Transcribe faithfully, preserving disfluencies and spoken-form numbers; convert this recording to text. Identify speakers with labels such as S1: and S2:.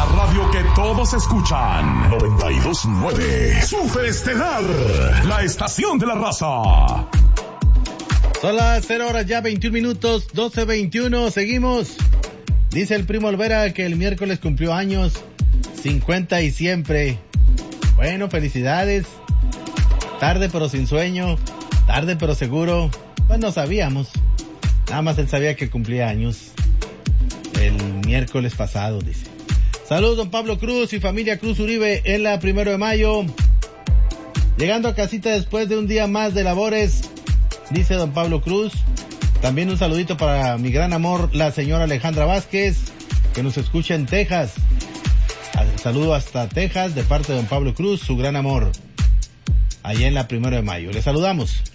S1: La radio que todos escuchan. noventa y dos punto nueve. Super Estelar. La estación de la raza.
S2: Son las cero horas ya, veintiún minutos, doce veintiuno. Seguimos. Dice el Primo Olvera que el miércoles cumplió años. cincuenta y siempre. Bueno, felicidades. Tarde pero sin sueño. Tarde pero seguro. Pues no sabíamos. Nada más él sabía que cumplía años. El miércoles pasado, dice. Saludos, don Pablo Cruz y familia Cruz Uribe en la primero de mayo. Llegando a casita después de un día más de labores, dice don Pablo Cruz. También un saludito para mi gran amor, la señora Alejandra Vázquez, que nos escucha en Texas. Saludo hasta Texas de parte de don Pablo Cruz, su gran amor. Allá en la primero de mayo. Le saludamos.